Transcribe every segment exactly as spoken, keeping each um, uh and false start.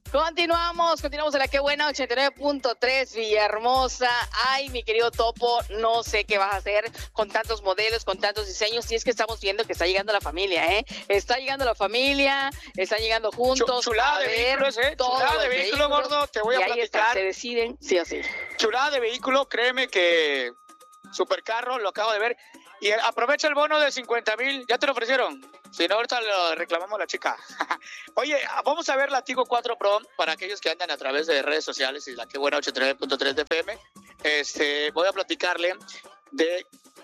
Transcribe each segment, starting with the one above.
Continuamos, continuamos en la Qué Buena ochenta y nueve punto tres Villahermosa. Ay, mi querido Topo, no sé qué vas a hacer con tantos modelos, con tantos diseños. Y es que estamos viendo que está llegando la familia, ¿eh? Está llegando la familia, están llegando juntos. Chulada a de ver vehículos, ¿eh? todos Chulada de los vehículo, gordo. Te voy a y ahí está, platicar. se deciden sí o sí. Chulada de vehículo, créeme que supercarro, lo acabo de ver. Y aprovecha el bono de cincuenta mil. ¿Ya te lo ofrecieron? Si no, ahorita lo reclamamos a la chica. Oye, vamos a ver la Tigo cuatro Pro para aquellos que andan a través de redes sociales y la Qué Buena ochenta y nueve punto tres de F M. Este, voy a platicarle de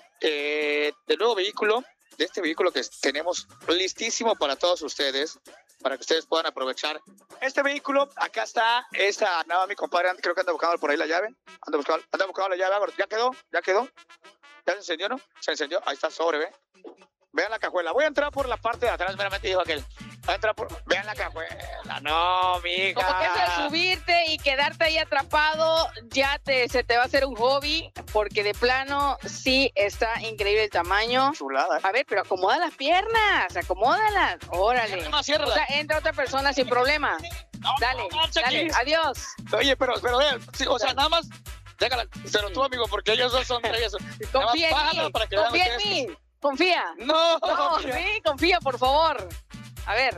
eh, del nuevo vehículo, de este vehículo que tenemos listísimo para todos ustedes, para que ustedes puedan aprovechar este vehículo. Acá está, esta nada, mi compadre, creo que anda buscando por ahí la llave. Anda buscando, anda buscando la llave. ¿Ya quedó? ¿Ya quedó? ¿Ya se encendió, no? Se encendió. Ahí está sobre, ¿ve? Vean la cajuela. Voy a entrar por la parte de atrás, meramente dijo aquel. Voy a entrar por... Vean la cajuela. No, mija. Como que eso de subirte y quedarte ahí atrapado, ya te, se te va a hacer un hobby, porque de plano sí está increíble el tamaño. Chulada. A ver, pero acomoda las piernas, acomódalas. Órale. Ciérrala, ciérrala. O sea, entra otra persona sin problema. No, dale, no, no, dale, adiós. Oye, pero, pero, vean, sí, o sea, nada más... Déjala, pero tú, amigo, porque ellos dos son tres. Confía en mí, para que confía en ustedes. mí, confía. No, No, mira. sí, confía, por favor. A ver,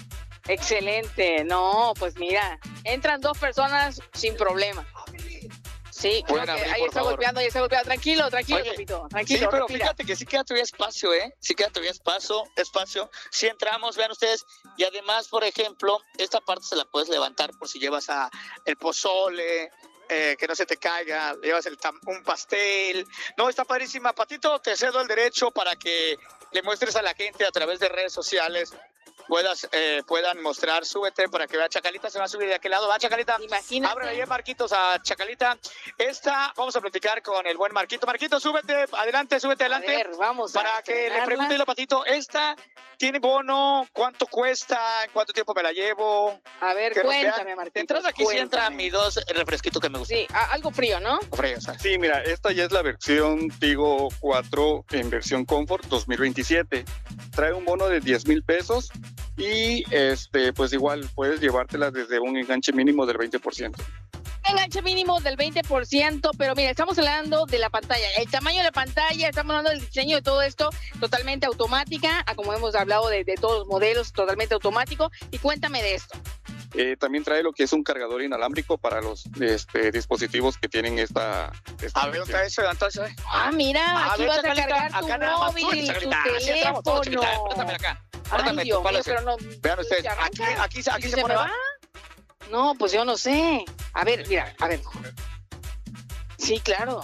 excelente. No, pues mira, entran dos personas sin problema. Sí, creo Pueden que abrir, ahí por está favor. golpeando, ahí está golpeando. Tranquilo, tranquilo, Oye, Pepito, tranquilo. Sí, pero respira. fíjate que sí queda todavía espacio, ¿eh? Sí queda todavía espacio, espacio. Sí entramos, vean ustedes. Y además, por ejemplo, esta parte se la puedes levantar por si llevas a el pozole, eh, que no se te caiga, llevas el tam- un pastel. No, está padrísima. Patito, te cedo el derecho para que le muestres a la gente a través de redes sociales. Puedas, eh, puedan mostrar, súbete para que vea. Chacalita se va a subir de aquel lado. Va, Chacalita. Imagínate. Ábrele ahí, Marquitos, a Chacalita. Esta, vamos a platicar con el buen Marquito. Marquito, súbete, adelante, súbete A adelante. ver, vamos a Para que le estrenarla. pregunte a Patito, ¿esta tiene bono? ¿Cuánto cuesta? ¿En cuánto tiempo me la llevo? A ver, Que nos cuéntame, vean. Martín. De entrada aquí sí entra mi dos refresquitos que me gustan. Sí, a- algo frío, ¿no? Frío, o sea. Sí, mira, esta ya es la versión Tigo cuatro en versión Comfort dos mil veintisiete. Trae un bono de diez mil pesos y este, pues igual puedes llevártela desde un enganche mínimo del veinte por ciento. Enganche mínimo del veinte por ciento, pero mira, estamos hablando de la pantalla, el tamaño de la pantalla, estamos hablando del diseño de todo esto, totalmente automática, a como hemos hablado de, de todos los modelos, totalmente automático. Y cuéntame de esto. Eh, también trae lo que es un cargador inalámbrico para los este, dispositivos que tienen esta... esta A ver, ¿dónde está eso? Entonces, Ah, mira, a aquí ver, vas a Chacalita, cargar tu acá nada más. móvil, Súbete, tu Chacalita. Así entramos todos, Chacalita. teléfono. Pórtame acá. Ay, Pórtame Dios tu palo, mío, sí. pero no... Vean ustedes, ¿se aquí, arranca? aquí, se- aquí ¿Y se se pone... me va? No, pues yo no sé. A ver, mira, a ver. Sí, claro.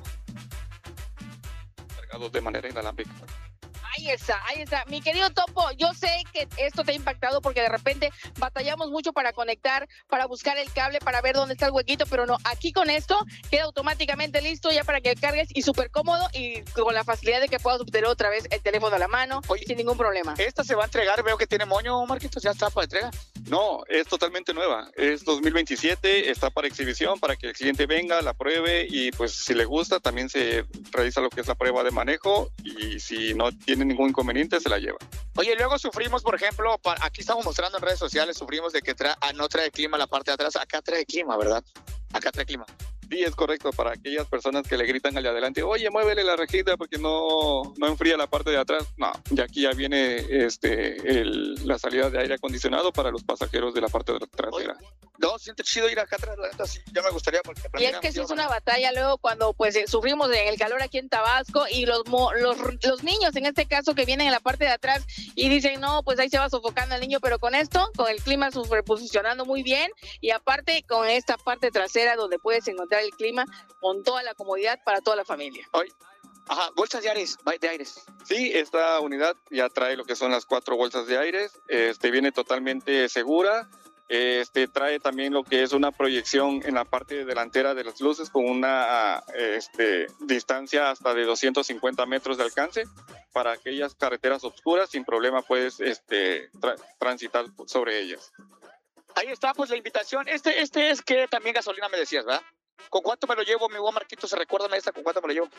cargados de manera inalámbrica. Ahí está, ahí está. Mi querido Topo, yo sé que esto te ha impactado porque de repente batallamos mucho para conectar, para buscar el cable, para ver dónde está el huequito, pero no, aquí con esto queda automáticamente listo ya para que cargues y súper cómodo y con la facilidad de que puedas obtener otra vez el teléfono a la mano. Oye, sin ningún problema. Esta se va a entregar, veo que tiene moño, Marquitos, ya está para entrega. No, es totalmente nueva. Es dos mil veintisiete, está para exhibición, para que el cliente venga, la pruebe y pues si le gusta también se realiza lo que es la prueba de manejo y si no tiene ningún inconveniente se la lleva. Oye, luego sufrimos, por ejemplo, pa- aquí estamos mostrando en redes sociales, sufrimos de que tra ah, no trae clima la parte de atrás. Acá trae clima, ¿verdad? Acá trae clima. Sí, es correcto, para aquellas personas que le gritan al de adelante, oye, muévele la rejita porque no, no enfría la parte de atrás. No, y aquí ya viene este, el, la salida de aire acondicionado para los pasajeros de la parte trasera. No, siente chido ir acá atrás, la neta, sí, ya me gustaría porque... Y es que sí es una batalla luego cuando pues eh, sufrimos en el calor aquí en Tabasco y los, mo- los los niños en este caso que vienen en la parte de atrás y dicen no, pues ahí se va sofocando el niño, pero con esto, con el clima superposicionando muy bien y aparte con esta parte trasera donde puedes encontrar el clima con toda la comodidad para toda la familia. Oye, ajá, bolsas de aires, de aires. Sí, esta unidad ya trae lo que son las cuatro bolsas de aire, este, viene totalmente segura. Este trae también lo que es una proyección en la parte delantera de las luces con una este, distancia hasta de doscientos cincuenta metros de alcance. Para aquellas carreteras oscuras sin problema puedes este, tra transitar sobre ellas. Ahí está, pues la invitación. Este, este es que también gasolina me decías, ¿verdad? ¿Con cuánto me lo llevo, mi buen Marquito? ¿Se recuerda esta? ¿Con cuánto me lo llevo?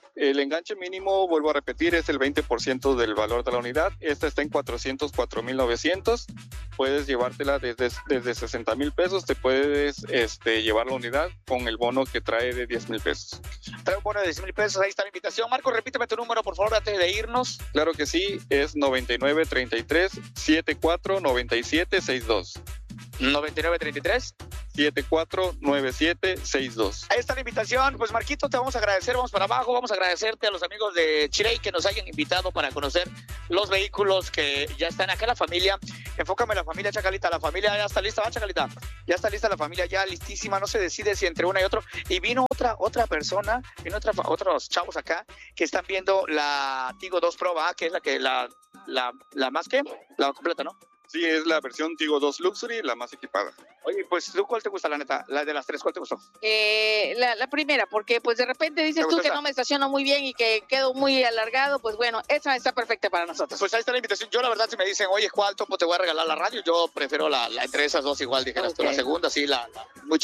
El enganche mínimo, vuelvo a repetir, es el veinte por ciento del valor de la unidad. Esta está en cuatrocientos cuatro mil novecientos. Puedes llevártela desde, desde sesenta mil pesos. Te puedes este, llevar la unidad con el bono que trae de diez mil pesos. Trae un bono de diez mil pesos. Ahí está la invitación. Marco, repíteme tu número, por favor, antes de irnos. Claro que sí. Es noventa y nueve, treinta y tres, setenta y cuatro, noventa y siete, sesenta y dos. noventa y nueve, treinta y tres. setenta y cuatro, noventa y siete, sesenta y dos. Ahí está la invitación. Pues Marquito, te vamos a agradecer, vamos para abajo, vamos a agradecerte a los amigos de Chirey que nos hayan invitado para conocer los vehículos que ya están acá, la familia. Enfócame la familia, Chacalita, la familia ya está lista, ¿va, Chacalita? Ya está lista la familia, ya listísima, no se decide si entre una y otro. Y vino otra otra persona, vino otra, otros chavos acá que están viendo la Tigo dos Pro, ¿va? Que es la que, la, la, la más que, la completa, ¿no? Sí, es la versión Tigo dos Luxury, la más equipada. Oye, pues, ¿tú cuál te gusta, la neta? La de las tres, ¿cuál te gustó? Eh, la, la primera, porque pues de repente dices tú que esa? no me estaciono muy bien y que quedo muy alargado, pues bueno, esa está perfecta para nosotros. Pues ahí está la invitación. Yo la verdad, si me dicen, oye, ¿cuál topo te voy a regalar la radio? Yo prefiero la, la entre esas dos igual, dijeras tú, la Ok. segunda, sí, la, la muy